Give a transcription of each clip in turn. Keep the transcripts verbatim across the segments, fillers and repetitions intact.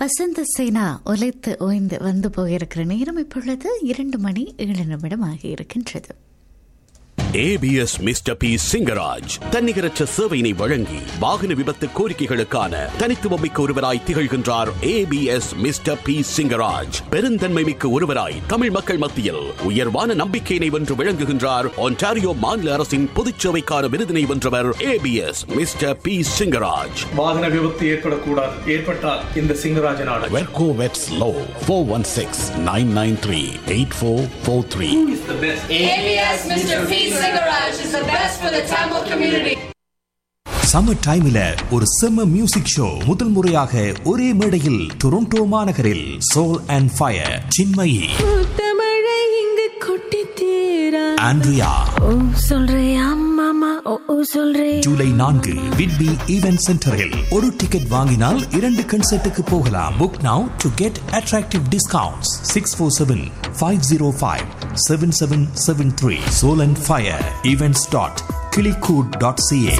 வசந்த சேனா ஒலைத்து ஓய்ந்து வந்து போயிருக்கிற நேரம் இப்பொழுது இரண்டு மணி ஏழு நிமிடம் ஆகியிருக்கின்றது. ஏபிஎஸ் மிஸ்டர் பி சிங்கராஜ் தன்னிகரற்ற சேவையினை வழங்கி வாகன விபத்து கோரிக்கைகளுக்கான தனித்துவமிக்க ஒருவராய் திகழ்கின்றார். ஏபிஎஸ் மிஸ்டர் பி சிங்கராஜ் பெருந்தன்மை மிக்க ஒருவராய் தமிழ் மக்கள் மத்தியில் உயர்வான நம்பிக்கையினை வென்று விளங்குகின்றார். ஒன்டாரியோ மாநில அரசின் பொதுச்சேவைக்கான விருதினை வென்றவர் ஏபிஎஸ் மிஸ்டர் பி சிங்கராஜ். வாகன விபத்து ஏற்படக்கூடாது, ஏற்பட்டால் இந்த சிங்கராஜன் ஆட வெர்கோ வெட்ஸ் low four one six nine nine three eight four four three. ABS mister B Garage is the best for the Tamil community. Summer டைம்ல ஒரு செம்ம மியூசிக் ஷோ முதல் முறையாக ஒரே மேடையில் டொரண்டோ மாநகரில் சோல் அண்ட் ஃபயர் சின்மயி முத்தமழை இங்கு கொட்டி தீரா ஆண்ட்ரியா ஓ சொல்றியா மாமா ஓ ஓ சொல்றே ஜூலை நான்கு விட்பி ஈவென்ட் சென்டரில் ஒரு டிக்கெட் வாங்கினால் இரண்டு கன்சர்ட்டுக்கு போகலாம். Book now to get attractive discounts. Six four seven five zero five seven seven seven three. Soul and fire events dot கிளிகூட் dot CA.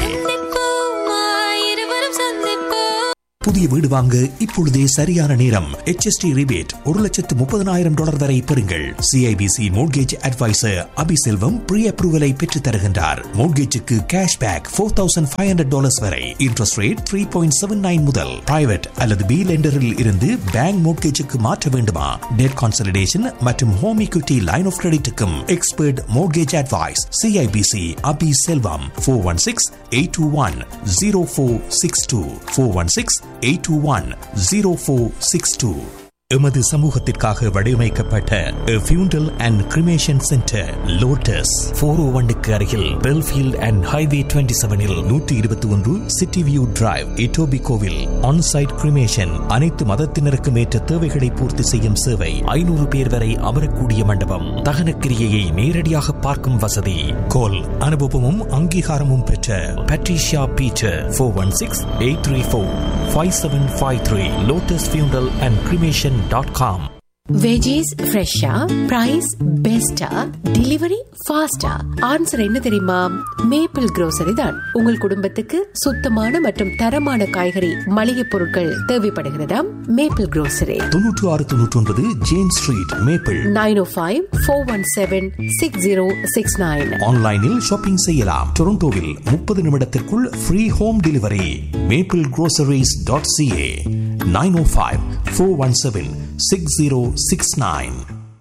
புதிய வீடு வாங்க இப்பொழுதே சரியான நேரம். எச் எஸ் டி ரிபேட் ஒரு லட்சத்து முப்பதனாயிரம் டாலர் வரை பெறுங்கள். CIBC mortgage advisor Abiselvam pre அப்ரூவலை பெற்றுத் தருகின்றார். மோட்கேஜுக்கு cash back four thousand five hundred dollars வரை. Interest rate three point seven nine முதல். பிரைவேட் அல்லது பி லெண்டரில் இருந்து பேங்க் மோட்கேஜுக்கு மாற்ற வேண்டுமா? டெட் கான்சலிடேஷன் மற்றும் home equity line of கிரெடிட்டுக்கும் expert mortgage advice. CIBC Abhi Selvam four one six eight two one zero four six two four one six eight two one zero four six two. எமது சமூகத்திற்காக வடிவமைக்கப்பட்ட ஃபியூண்டல் and cremation centre lotus four ஓ ஒன்னுக்கு அருகில் Belfield and highway twenty செவனில் நூற்றி இருபத்தி ஒன்று சிட்டி வியூ டிரைவ் இட்டோபி கோவில். ஆன்சைட் கிரிமேஷன் அனைத்து மதத்தினருக்கும் ஏற்ற தேவைகளை பூர்த்தி செய்யும் சேவை. ஐநூறு பேர் வரை அமரக்கூடிய மண்டபம். தகன கிரியையை நேரடியாக பார்க்கும் வசதி. கோல் அனுபவமும் அங்கீகாரமும் பெற்ற Patricia Peter four one six eight three four five seven five three. Lotus ஃபியூண்டல் and cremation dot com. Veggies ஃப்ரெஷ்ஷா, பிரைஸ் பெஸ்டா, டெலிவரி ஃபாஸ்டா. ஆன்சர் என்ன தெரியுமா? மேப்பிள் grocery தான். உங்கள் குடும்பத்துக்கு சுத்தமான மற்றும் தரமான காய்கறி மளிகை பொருட்கள் தேவைப்படுகிறதா? மேப்பிள் grocery தொன்னூற்று ஆறு தொன்னூற்றி ஒன்பது ஜேம்ஸ் ஸ்ட்ரீட் மேப்பிள் நைன் ஓ five four one seven six zero six nine. ஆன்லைனில் ஷாப்பிங் செய்யலாம். டொரண்டோவில் முப்பது நிமிடத்திற்குள் free home delivery. Maple groceries dot CA nine ஓ five four one seven six zero six nine.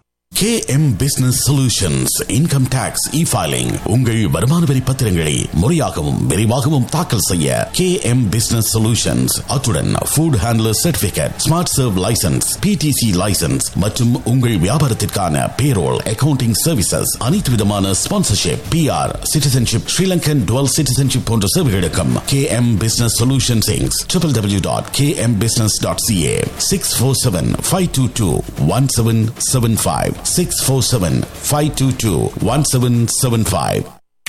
K M business solutions income tax e filing. உங்கள் வருமான வரி பத்திரங்களை முறையாகவும் விரைவாகவும் தாக்கல் செய்ய கே எம் பிசினஸ் சொல்யூஷன்ஸ். அத்துடன் food handler certificate, smart serve licence, BDC licence மற்றும் உங்கள் வியாபாரத்திற்கான பேரோல், அக்கவுண்டிங் சர்வீசஸ், அனைத்து விதமான sponsorship, PR, citizenship, Sri Lankan twelve citizenship போன்ற சேவைகளுக்கும் K M business solutions Inc. W W W dot K M business dot CA. Six four seven five two two one seven seven five. six four seven five two two one seven seven five.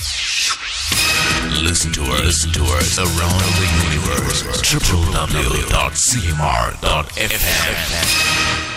Listen to us, listen to us around the universe. w w w dot c m r dot f m.